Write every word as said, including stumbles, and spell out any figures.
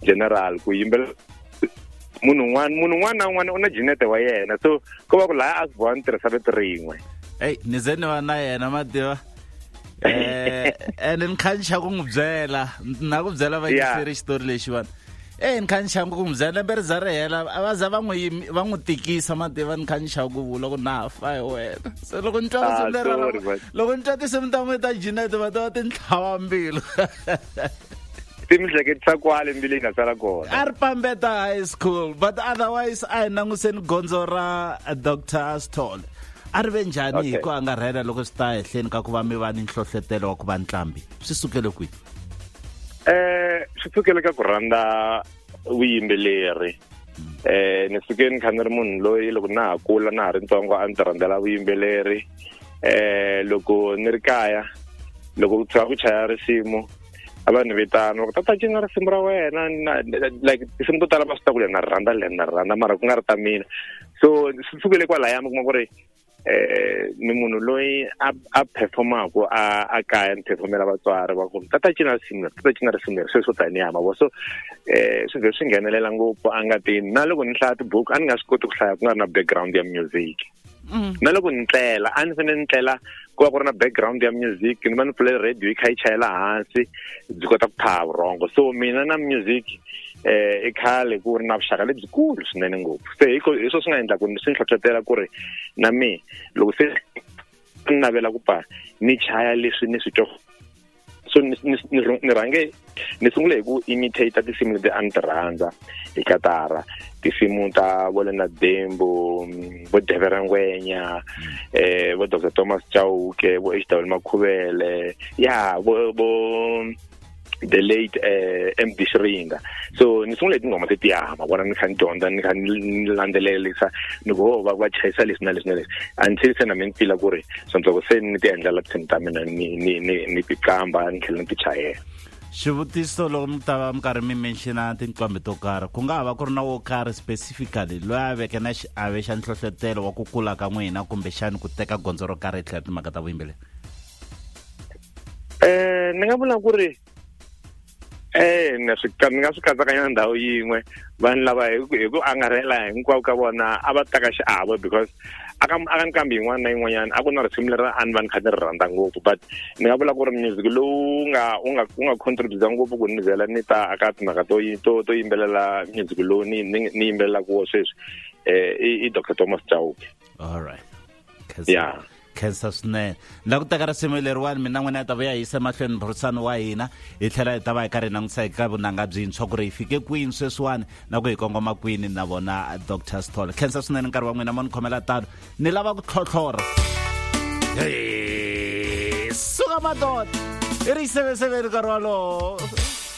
general ku yimbela munhu un'wana munhu un'wana na un'wana u na jinete wa yena so ko va ku laya a swi tirhisa rito rin'we hey ni ze ni va na yena mativa eh and ni khansha ku n'wi byela na ku byela va yiseri xitori lexi vana eh ni khansha ku n'wi byela lembe ri za ri hela a va za va n'wi va n'wi tikisa mativa ni khansha ku vula ku na fa hi wena so loko ni twa ku lera loko ni twa tinsimu ta n'we ta jinete va ta va ti ntlhava mbilu timhleketisa kwale mbilini nasala kona a ri Pambeta High School but otherwise a hi languseni gondzo ra Doctor Stall a ri ve njhani hi ku angarhela loko swi ta ehleni ka ku va mi va ni nhlohlotelo wa ku va ntlambi swi sukele kwihi eh swi sukele ka ku rhandza vuyimbeleri eh ni suke ni kha ni ri munhu loyi loko na ha kula na ha ri ntsongo a ni ti rhandzela vuyimbeleri eh loko ni ri kaya loko ku tsaka ku chaya risimu abantu vitana tata cina risimu ra wena like tinsimu to tala va swi ta ku le na rhandza le na rhandza mara ku nga ri ta mina so swi sukele kwalaya mi kuma ku ri eh ni munhu loyi a a performaku a a kaya ni performela vatswari va ku tata cina risimu tata cina risimu sweswo taniya mavo so eh swi ve swi nghenelela ngopfu a nga tini na loko ni hlaya tibuku a ni nga swi koti ku hlaya ku nga ri na background ya music na loko ni tlela a ni fanele ni tlela ku va ku ri na background ya music ni va ni pfule radio yi kha yi chayela hansi byi kota ku phaya vurhongo so mina na music eh i khale ku ri na vuxaka lebyikulu swinene ngopfu se hi sweswo swi nga endla ku swi ni hlohlotela ku ri na me loko se ni navela ku pa ni chaya leswi ni swi twa so ni ni rhange ni sungule hi ku imitate tinsimu leti a ni ti rhandza hi katara tinsimu ta vo Lena Dembo vo Devera Ngwenya eh vo Doctor Thomas Chauke vo H W Makhuvele ya vo vo the late uh, M D Shringa so ni sungule tingoma leti ya ma vona ni kha ni dyondza ni kha ni landzelelisa ni go va va chayisa leswi na leswi na leswi until se na mentila ku ri sonto se ni ti endlela tinsimu ta mina ni ni ni ni tikamba ni tlhela ni ti chayela xivutiso loko mi ta va mi karhi mi mentiona tinqambi to karhi ku nga va ku ri na wo karhi specifically loyi a veke na xiave xa nhlohlotelo wa ku kula ka n'wina kumbe xani ku teka gondzo ro karhi tlhela timhaka ta vuyimbeleri eh ni nga vula ku ri eh ni swi ni nga swi katsakanya ndhawu yin'we vanhu lava hi ku angarhela hinkwavo ka vona a va taka xiave because aka aka nkambi yin'wana na yin'wanyana a ku na risimu leri a ni va ni kha ni ri rhandza ngopfu but ni nga vula ku ri music lowu nga u nga u nga contribute ngopfu ku ni vhela ni ta aka timhaka to to to yimbelela music lowu ni ni yimbelela ku sweswi eh i Doctor Thomas Chauke all right yeah khensa swinene la ku teka risimu leriwani mina n'wina ta va ya yisa mahlweni burisano wa hina hi tlhela hi ta va hi karhi langutisa eka vunanga byintshwa ku ri hi fike kwini sweswiwani na ku hi kongoma kwini na vona Doctor Stall khensa swinene nkarhi wa n'wina mo ni khomela tano ni lava ku tlhotlhora suka madoda i ri seven seven nkarhi walowo